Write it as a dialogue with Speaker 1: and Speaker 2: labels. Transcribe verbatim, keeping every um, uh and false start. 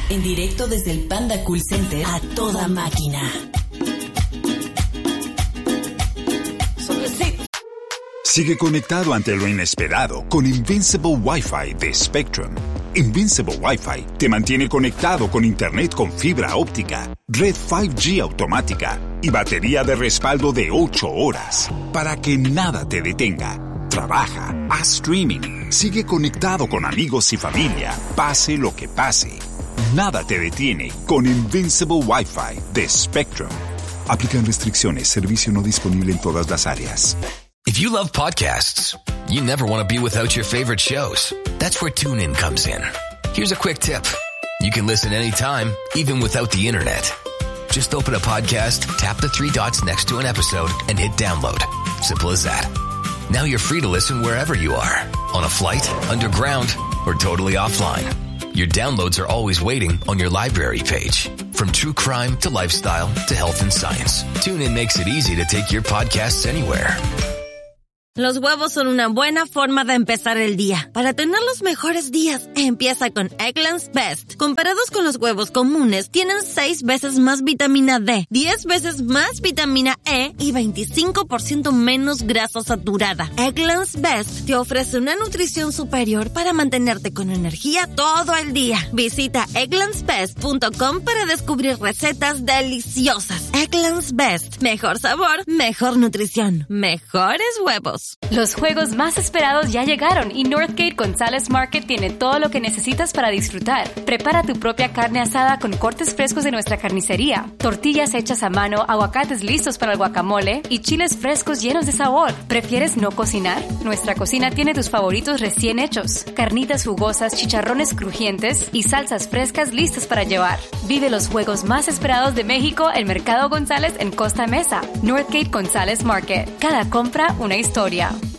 Speaker 1: En directo desde el Panda Cool Center a toda máquina.
Speaker 2: Sigue conectado ante lo inesperado con Invincible Wi-Fi de Spectrum. Invincible Wi-Fi te mantiene conectado con internet con fibra óptica, red cinco G automática y batería de respaldo de ocho horas para que nada te detenga. Trabaja, haz streaming, sigue conectado con amigos y familia, pase lo que pase. Nada te detiene con Invincible Wi-Fi de Spectrum. Aplican restricciones, servicio no disponible en todas las áreas.
Speaker 3: If you love podcasts, you never want to be without your favorite shows. That's where TuneIn comes in. Here's a quick tip. You can listen anytime, even without the internet. Just open a podcast, tap the three dots next to an episode, and hit download. Simple as that. Now you're free to listen wherever you are. On a flight, underground, or totally offline. Your downloads are always waiting on your library page. From true crime to lifestyle to health and science, TuneIn makes it easy to take your podcasts anywhere.
Speaker 4: Los huevos son una buena forma de empezar el día. Para tener los mejores días, empieza con Eggland's Best. Comparados con los huevos comunes, tienen seis veces más vitamina D, diez veces más vitamina E y veinticinco por ciento menos grasa saturada. Eggland's Best te ofrece una nutrición superior para mantenerte con energía todo el día. Visita egglands best punto com para descubrir recetas deliciosas. Eggland's Best. Mejor sabor, mejor nutrición, mejores huevos.
Speaker 5: Los juegos más esperados ya llegaron y Northgate González Market tiene todo lo que necesitas para disfrutar. Prepara tu propia carne asada con cortes frescos de nuestra carnicería, tortillas hechas a mano, aguacates listos para el guacamole y chiles frescos llenos de sabor. ¿Prefieres no cocinar? Nuestra cocina tiene tus favoritos recién hechos, carnitas jugosas, chicharrones crujientes y salsas frescas listas para llevar. Vive los juegos más esperados de México en Mercado González en Costa Mesa. Northgate González Market. Cada compra una historia.